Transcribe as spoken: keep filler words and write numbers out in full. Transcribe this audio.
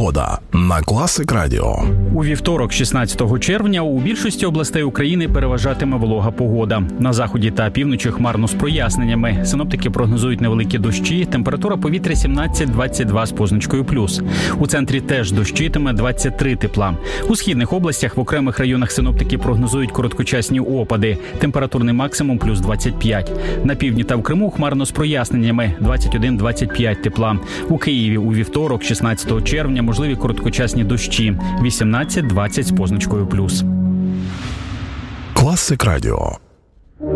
Погода на Класик Радіо. У вівторок, шістнадцятого червня, у більшості областей України переважатиме волога погода. На заході та півночі хмарно з проясненнями. Синоптики прогнозують невеликі дощі. Температура повітря сімнадцять - двадцять два з позначкою плюс. У центрі теж дощитиме, двадцять три тепла. У східних областях в окремих районах синоптики прогнозують короткочасні опади. Температурний максимум плюс двадцять п'ять. На півдні та в Криму хмарно з проясненнями, двадцять один - двадцять п'ять тепла. У Києві у вівторок, шістнадцятого червня, можливі короткочасні дощі, вісімнадцять - двадцять з позначкою плюс. Класик Радіо.